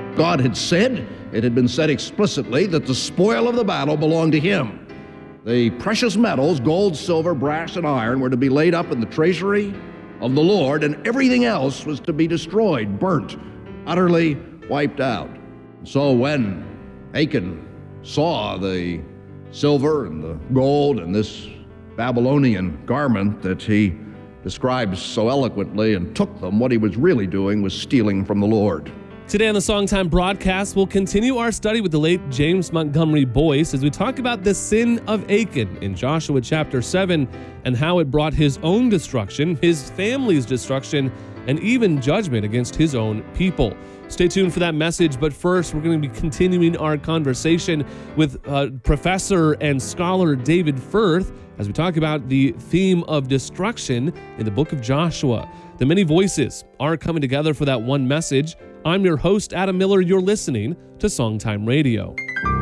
God had said, it had been said explicitly, that the spoil of the battle belonged to him. The precious metals, gold, silver, brass, and iron, were to be laid up in the treasury of the Lord, and everything else was to be destroyed, burnt, utterly wiped out. So when Achan saw the silver and the gold and this Babylonian garment that he describes so eloquently and took them, what he was really doing was stealing from the Lord. Today on the Songtime broadcast, we'll continue our study with the late James Montgomery Boyce as we talk about the sin of Achan in Joshua chapter 7 and how it brought his own destruction, his family's destruction, and even judgment against his own people. Stay tuned for that message, but first we're going to be continuing our conversation with professor and scholar David Firth as we talk about the theme of destruction in the book of Joshua. The many voices are coming together for that one message. I'm your host, Adam Miller. You're listening to Songtime Radio.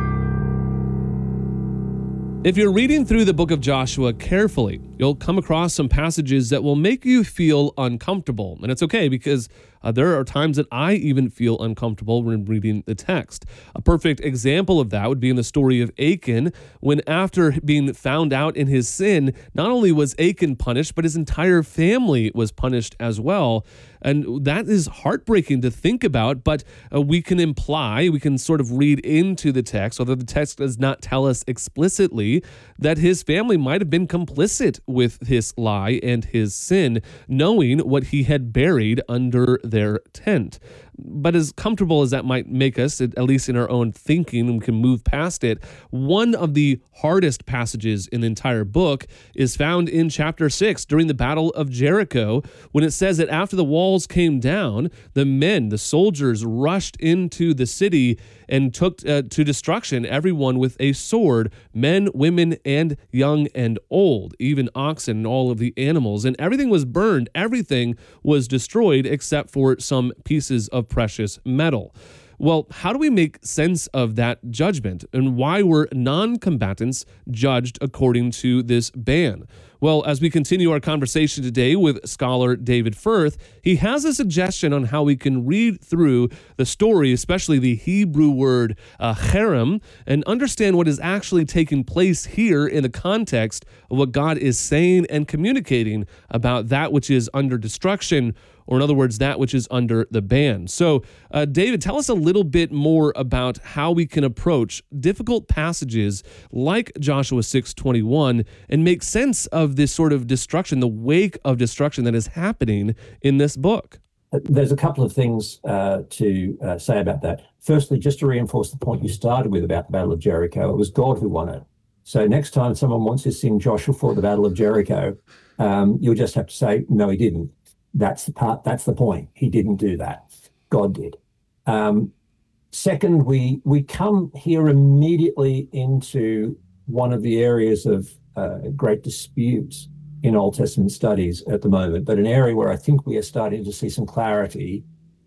If you're reading through the book of Joshua carefully, you'll come across some passages that will make you feel uncomfortable. And it's okay because there are times that I even feel uncomfortable when reading the text. A perfect example of that would be in the story of Achan, when after being found out in his sin, not only was Achan punished, but his entire family was punished as well. And that is heartbreaking to think about, but we can sort of read into the text, although the text does not tell us explicitly, that his family might have been complicit with his lie and his sin, knowing what he had buried under their tent. But as comfortable as that might make us, at least in our own thinking, we can move past it. One of the hardest passages in the entire book is found in chapter 6 during the Battle of Jericho, when it says that after the walls came down, the soldiers rushed into the city and took to destruction everyone with a sword, men, women, and young and old, even oxen and all of the animals. And everything was burned. Everything was destroyed except for some pieces of precious metal. Well, how do we make sense of that judgment, and why were non-combatants judged according to this ban? Well, as we continue our conversation today with scholar David Firth, he has a suggestion on how we can read through the story, especially the Hebrew word cherem, and understand what is actually taking place here in the context of what God is saying and communicating about that which is under destruction, or in other words, that which is under the ban. So, David, tell us a little bit more about how we can approach difficult passages like Joshua 6:21 and make sense of this sort of destruction, the wake of destruction that is happening in this book. There's a couple of things to say about that. Firstly, just to reinforce the point you started with about the Battle of Jericho, it was God who won it. So next time someone wants to sing Joshua fought the Battle of Jericho, you'll just have to say, no, he didn't. That's the point. He didn't do that. God did. Second, we come here immediately into one of the areas of great disputes in Old Testament studies at the moment, but an area where I think we are starting to see some clarity